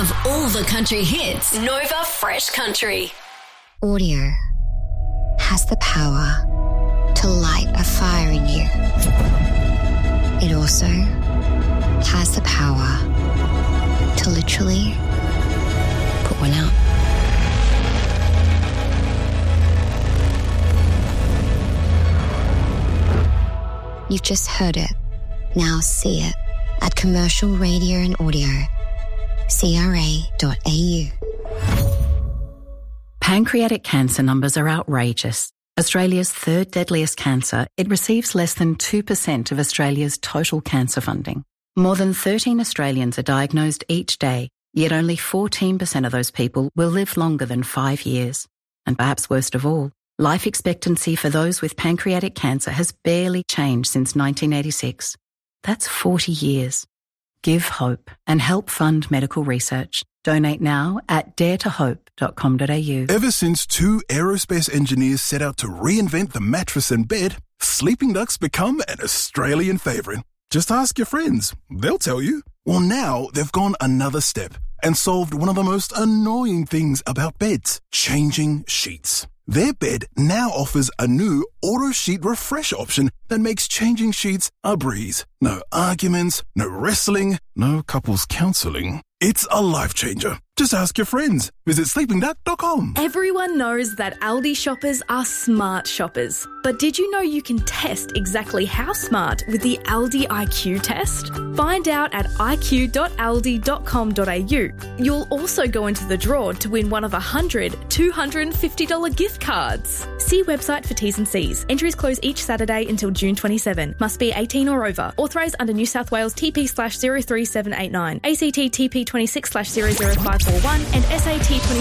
of all the country hits. Nova Fresh Country. Audio has the power to light a fire in you. It also has the power to literally put one out. You've just heard it. Now see it at Commercial Radio and Audio, CRA.au. Pancreatic cancer numbers are outrageous. Australia's third deadliest cancer, it receives less than 2% of Australia's total cancer funding. More than 13 Australians are diagnosed each day, yet only 14% of those people will live longer than 5 years. And perhaps worst of all, life expectancy for those with pancreatic cancer has barely changed since 1986. That's 40 years. Give hope and help fund medical research. Donate now at daretohope.com.au. Ever since two aerospace engineers set out to reinvent the mattress and bed, Sleeping Duck's become an Australian favourite. Just ask your friends. They'll tell you. Well, now they've gone another step and solved one of the most annoying things about beds, changing sheets. Their bed now offers a new auto sheet refresh option that makes changing sheets a breeze. No arguments, no wrestling, no couples counselling. It's a life changer. Just ask your friends. Visit sleepingduck.com. Everyone knows that Aldi shoppers are smart shoppers. But did you know you can test exactly how smart with the Aldi IQ test? Find out at iq.aldi.com.au. You'll also go into the draw to win one of 100 $250 gift cards. See website for T's and C's. Entries close each Saturday until June 27. Must be 18 or over. Authorised under New South Wales TP/03789, ACT TP 26/00541 and SAT